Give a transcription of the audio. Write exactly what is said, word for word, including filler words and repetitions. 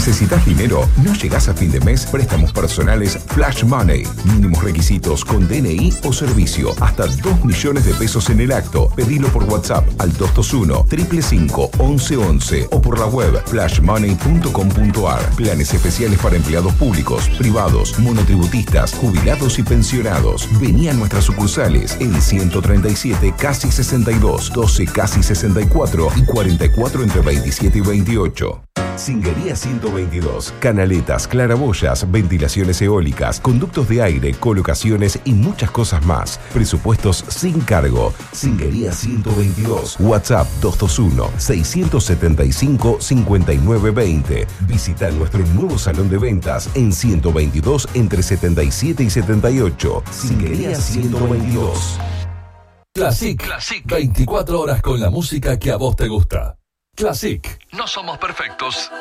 ¿Necesitas dinero? ¿No llegás a fin de mes? Préstamos personales Flash Money. Mínimos requisitos con D N I o servicio. Hasta dos millones de pesos en el acto. Pedilo por WhatsApp al dos dos uno, cinco cinco cinco, once once o por la web flash money punto com punto a r. Planes especiales para empleados públicos, privados, monotributistas, jubilados y pensionados. Vení a nuestras sucursales en ciento treinta y siete, casi sesenta y dos, doce, casi sesenta y cuatro y cuarenta y cuatro entre veintisiete y veintiocho. Singuería ciento veintidós. Canaletas, claraboyas, ventilaciones eólicas, conductos de aire, colocaciones y muchas cosas más. Presupuestos sin cargo. Singuería ciento veintidós. WhatsApp dos dos uno, seis siete cinco, cinco nueve dos cero. Visita nuestro nuevo salón de ventas en ciento veintidós entre setenta y siete y setenta y ocho. Singuería ciento veintidós. Classic. Classic. veinticuatro horas con la música que a vos te gusta. Classic. No somos perfectos,